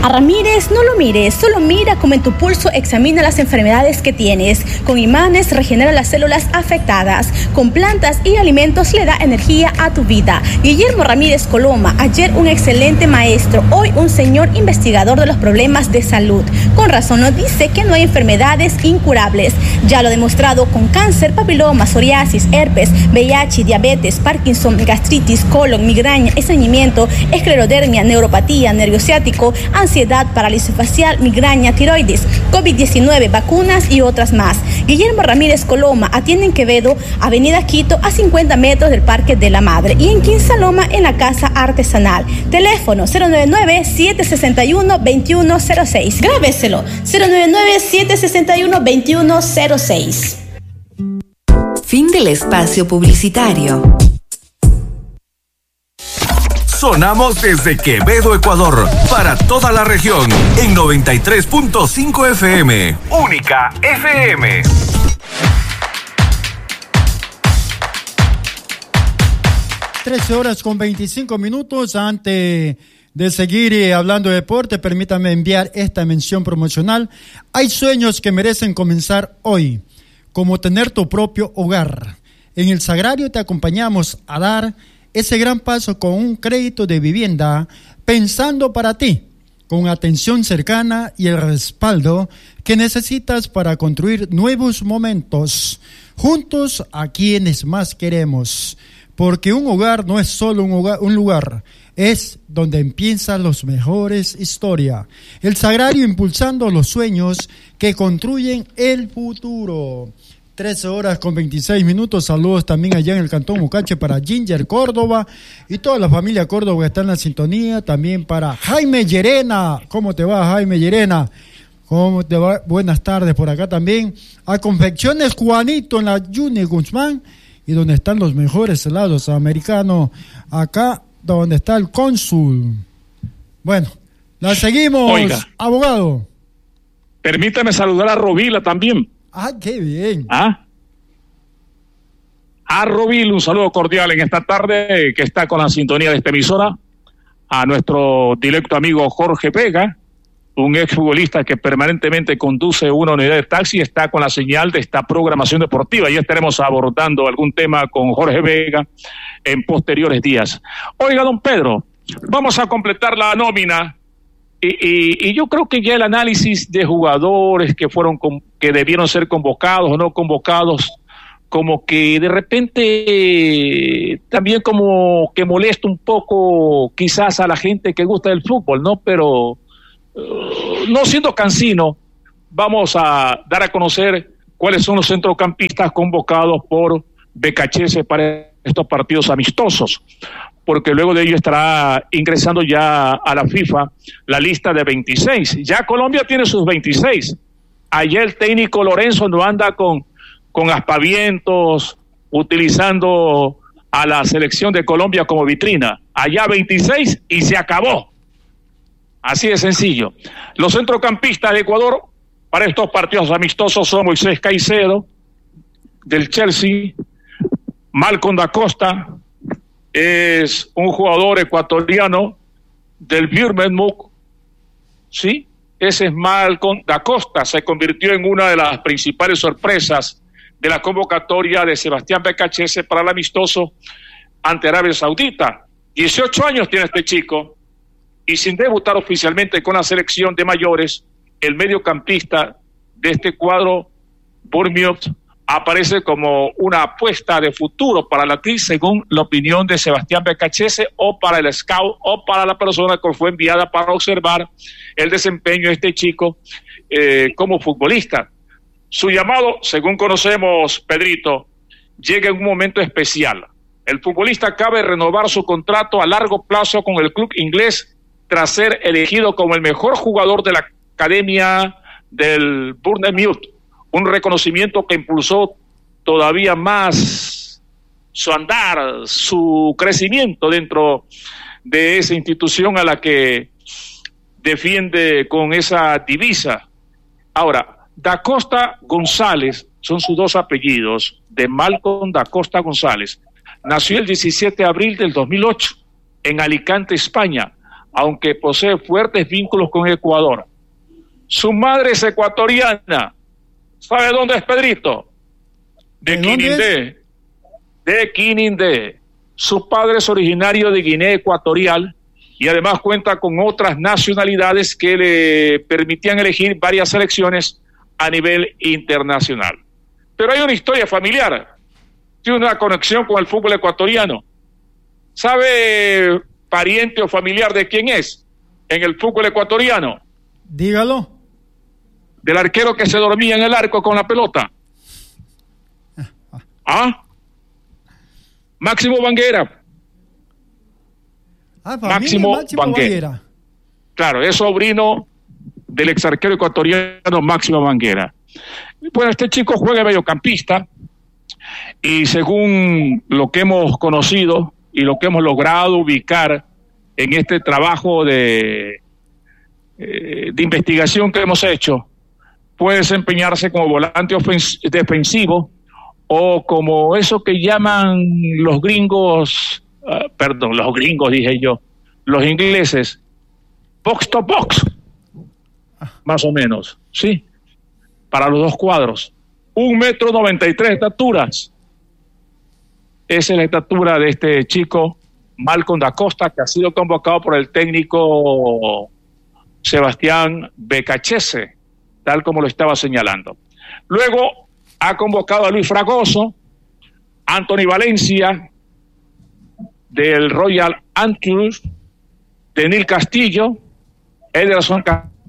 A Ramírez no lo mires, solo mira cómo en tu pulso examina las enfermedades que tienes. Con imanes regenera las células afectadas. Con plantas y alimentos le da energía a tu vida. Guillermo Ramírez Coloma, ayer un excelente maestro, hoy un señor investigador de los problemas de salud. Con razón nos dice que no hay enfermedades incurables. Ya lo ha demostrado con cáncer, papiloma, psoriasis, herpes, VIH, diabetes, Parkinson, gastritis, colon, migraña, estreñimiento, esclerodermia, neuropatía, nervio ciático, ansiedad, parálisis facial, migraña, tiroides, COVID-19, vacunas y otras más. Guillermo Ramírez Coloma atiende en Quevedo, Avenida Quito, a 50 metros del Parque de la Madre, y en Quinsaloma, en la Casa Artesanal. Teléfono 099-761-2106. Grábeselo, 099-761-2106. Fin del espacio publicitario. Sonamos desde Quevedo, Ecuador, para toda la región, en 93.5 FM. Única FM. (13:25). Antes de seguir hablando de deporte, permítame enviar esta mención promocional. Hay sueños que merecen comenzar hoy, como tener tu propio hogar. En el Sagrario te acompañamos a dar ese gran paso con un crédito de vivienda pensando para ti, con atención cercana y el respaldo que necesitas para construir nuevos momentos juntos a quienes más queremos, porque un hogar no es solo un lugar, es donde empiezan las mejores historias. El Sagrario, impulsando los sueños que construyen el futuro. 13:26. Saludos también allá en el Cantón Mucache para Ginger Córdoba y toda la familia Córdoba que está en la sintonía. También para Jaime Llerena. ¿Cómo te va, Jaime Llerena? ¿Cómo te va? Buenas tardes por acá también. A Confecciones Juanito en la Juni Guzmán, y donde están los mejores helados americanos, acá donde está el cónsul. Bueno, la seguimos. Oiga, abogado. Permítame saludar a Rovila también. ¡Ah, qué bien! A Rovil, un saludo cordial en esta tarde que está con la sintonía de esta emisora. A nuestro directo amigo Jorge Vega, un exfutbolista que permanentemente conduce una unidad de taxi, está con la señal de esta programación deportiva. Ya estaremos abordando algún tema con Jorge Vega en posteriores días. Oiga, don Pedro, vamos a completar la nómina. Y yo creo que ya el análisis de jugadores que debieron ser convocados o no convocados, como que de repente también como que molesta un poco quizás a la gente que gusta del fútbol, ¿no? Pero no siendo cansino, vamos a dar a conocer cuáles son los centrocampistas convocados por Becachese para estos partidos amistosos, porque luego de ello estará ingresando ya a la FIFA la lista de 26. Ya Colombia tiene sus 26. Ayer el técnico Lorenzo no anda con aspavientos, utilizando a la selección de Colombia como vitrina. Allá 26 y se acabó. Así de sencillo. Los centrocampistas de Ecuador para estos partidos amistosos son Moisés Caicedo, del Chelsea, Malcom da Costa, es un jugador ecuatoriano del Bournemouth, ¿sí? Ese es Malcom da Costa, se convirtió en una de las principales sorpresas de la convocatoria de Sebastián Becachese para el amistoso ante Arabia Saudita. 18 años tiene este chico, y sin debutar oficialmente con la selección de mayores, el mediocampista de este cuadro Bournemouth aparece como una apuesta de futuro para la TIS, según la opinión de Sebastián Becachese, o para el scout, o para la persona que fue enviada para observar el desempeño de este chico como futbolista. Su llamado, según conocemos, Pedrito, llega en un momento especial. El futbolista acaba de renovar su contrato a largo plazo con el club inglés tras ser elegido como el mejor jugador de la academia del Bournemouth, un reconocimiento que impulsó todavía más su andar, su crecimiento dentro de esa institución a la que defiende con esa divisa. Ahora, Da Costa González, son sus dos apellidos, de Malcom da Costa González. Nació el 17 de abril del 2008 en Alicante, España. aunque posee fuertes vínculos con Ecuador. Su madre es ecuatoriana. ¿Sabe dónde es, Pedrito? De Quinindé. De Quinindé. Su padre es originario de Guinea Ecuatorial y además cuenta con otras nacionalidades que le permitían elegir varias selecciones a nivel internacional. Pero hay una historia familiar, tiene una conexión con el fútbol ecuatoriano. ¿Sabe, pariente o familiar de quién es en el fútbol ecuatoriano? Dígalo. Del arquero que se dormía en el arco con la pelota. ¿Ah? Máximo Banguera. Máximo Banguera. Claro, es sobrino del ex arquero ecuatoriano Máximo Banguera. Bueno, este chico juega mediocampista y según lo que hemos conocido y lo que hemos logrado ubicar en este trabajo de investigación que hemos hecho, puede desempeñarse como volante defensivo o como eso que llaman los gringos, los ingleses, box to box, más o menos, sí, para los dos cuadros. 1,93 m de estaturas. Esa es la estatura de este chico, Malcolm da Costa, que ha sido convocado por el técnico Sebastián Becachese, tal como lo estaba señalando. Luego ha convocado a Luis Fragoso, Anthony Valencia, del Royal Antwerp, Denil Castillo, Ederson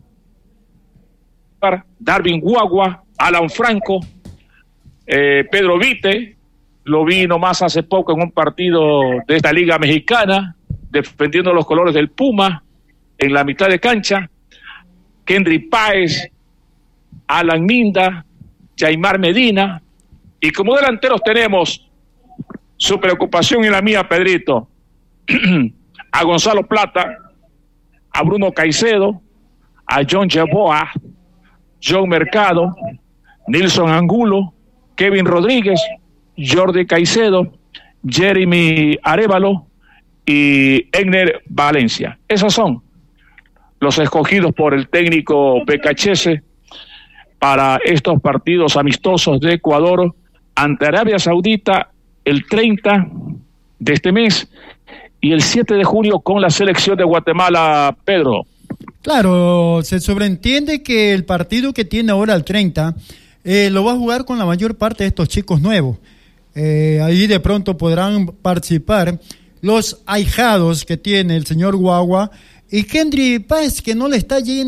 Darwin Guagua, Alan Franco, Pedro Vite, lo vi nomás hace poco en un partido de esta liga mexicana, defendiendo los colores del Puma, en la mitad de cancha, Kendry Páez, Alan Minda, Jaimar Medina, y como delanteros tenemos su preocupación y la mía, Pedrito, a Gonzalo Plata, a Bruno Caicedo, a John Yeboah, John Mercado, Nilson Angulo, Kevin Rodríguez, Jordi Caicedo, Jeremy Arévalo y Egner Valencia. Esos son los escogidos por el técnico Becachese para estos partidos amistosos de Ecuador ante Arabia Saudita el 30 de este mes y el 7 de junio con la selección de Guatemala, Pedro. Claro, se sobreentiende que el partido que tiene ahora el 30 lo va a jugar con la mayor parte de estos chicos nuevos. Ahí de pronto podrán participar los ahijados que tiene el señor Guagua y Kendry Páez, que no le está yendo